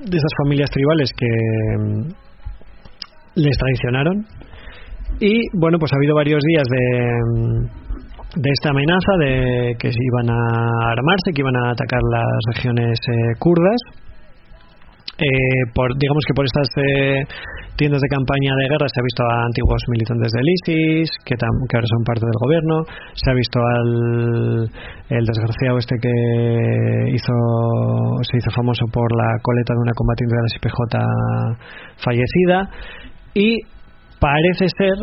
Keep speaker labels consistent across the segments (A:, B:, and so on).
A: de esas familias tribales que les traicionaron. Y bueno, pues ha habido varios días de esta amenaza de que iban a armarse, que iban a atacar las regiones kurdas. Digamos que por estas tiendas de campaña de guerra se ha visto a antiguos militantes del ISIS que ahora son parte del gobierno, se ha visto el desgraciado que se hizo famoso por la coleta de una combatiente de la SPJ fallecida, y parece ser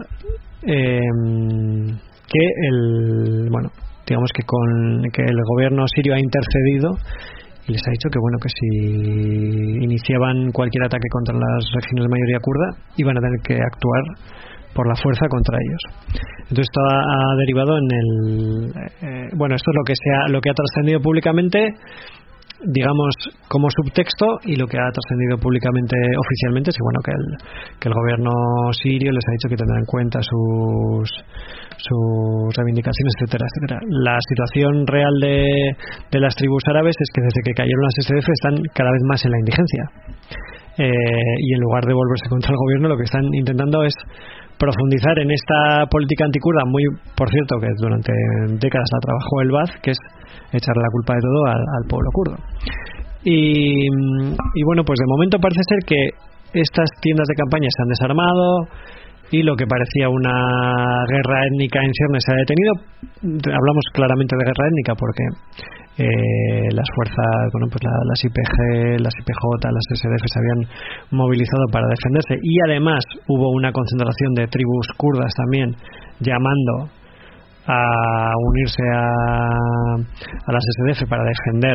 A: que digamos que el gobierno sirio ha intercedido y les ha dicho que si iniciaban cualquier ataque contra las regiones de mayoría kurda iban a tener que actuar por la fuerza contra ellos. Entonces esto ha derivado en esto es lo que ha trascendido públicamente, digamos, como subtexto, y lo que ha trascendido públicamente oficialmente es que el gobierno sirio les ha dicho que tendrán en cuenta sus reivindicaciones, etcétera, etcétera. La situación real de las tribus árabes es que desde que cayeron las SDF están cada vez más en la indigencia, y en lugar de volverse contra el gobierno, lo que están intentando es profundizar en esta política antikurda, por cierto, que durante décadas la trabajó el Ba'ath, que es echarle la culpa de todo al pueblo kurdo. Y bueno, pues de momento parece ser que estas tiendas de campaña se han desarmado y lo que parecía una guerra étnica en ciernes se ha detenido. Hablamos claramente de guerra étnica porque las fuerzas, las IPG, las IPJ, las SDF se habían movilizado para defenderse, y además hubo una concentración de tribus kurdas también llamando a unirse a las SDF para defender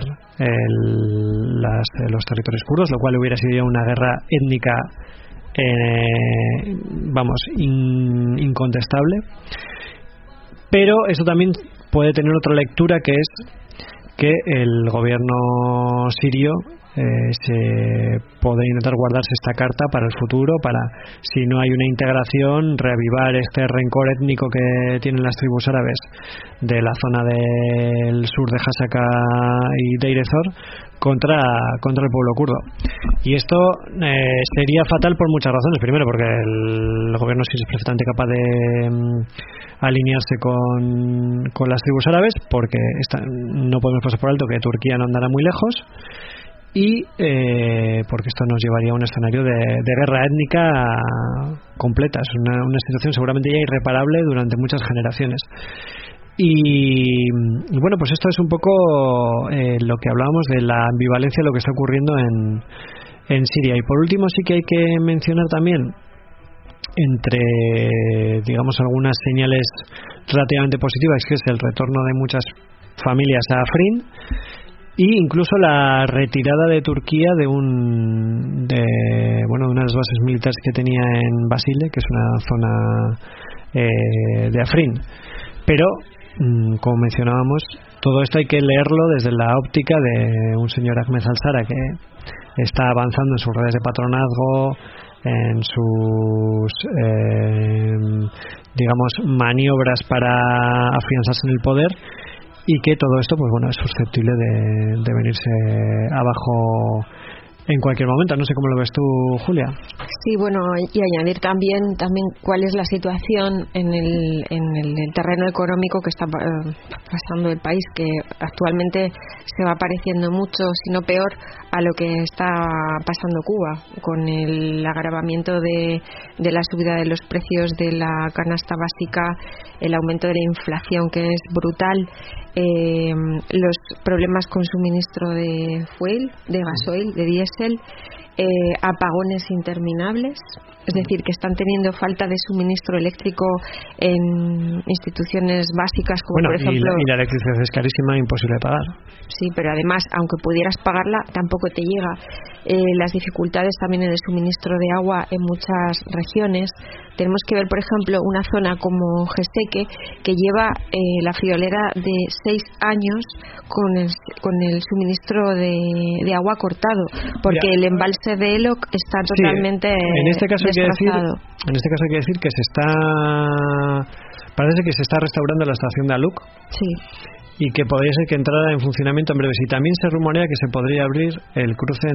A: los territorios kurdos, lo cual hubiera sido una guerra étnica incontestable. Pero eso también puede tener otra lectura, que es que el gobierno sirio se puede intentar guardarse esta carta para el futuro, para, si no hay una integración, reavivar este rencor étnico que tienen las tribus árabes de la zona del sur de Hasaka y Deir ez-Zor contra el pueblo kurdo. Y esto sería fatal por muchas razones. Primero, porque el gobierno sirio es perfectamente capaz de alinearse con las tribus árabes, porque no podemos pasar por alto que Turquía no andará muy lejos, y porque esto nos llevaría a un escenario de guerra étnica completa. Es una situación seguramente ya irreparable durante muchas generaciones. Y bueno, pues esto es un poco lo que hablábamos de la ambivalencia de lo que está ocurriendo en Siria. Y por último, sí que hay que mencionar también, entre algunas señales relativamente positivas, que es el retorno de muchas familias a Afrin, y incluso la retirada de Turquía de una de las bases militares que tenía en Basile, que es una zona de Afrin. Pero como mencionábamos, todo esto hay que leerlo desde la óptica de un señor Ahmed al-Shara que está avanzando en sus redes de patronazgo, en sus maniobras para afianzarse en el poder, y que todo esto es susceptible de venirse abajo en cualquier momento. No sé cómo lo ves tú, Julia.
B: Sí, y añadir también cuál es la situación en el terreno económico que está pasando el país, que actualmente se va pareciendo mucho, si no peor, a lo que está pasando Cuba, con el agravamiento de la subida de los precios de la canasta básica, el aumento de la inflación, que es brutal, los problemas con suministro de fuel, de gasoil, de diésel, apagones interminables, es decir, que están teniendo falta de suministro eléctrico en instituciones básicas como por ejemplo...
A: y la electricidad es carísima, imposible de pagar.
B: Sí, pero además, aunque pudieras pagarla, tampoco te llega. Las dificultades también en el suministro de agua en muchas regiones. Tenemos que ver, por ejemplo, una zona como Geseque, que lleva la friolera de 6 años con el suministro de agua cortado, porque el embalse de Elok está totalmente
A: en este caso
B: destrozado.
A: En este caso hay que decir que parece que se está restaurando la estación de Aluk.
B: Sí.
A: Y que podría ser que entrara en funcionamiento en breve. Y también se rumorea que se podría abrir el cruce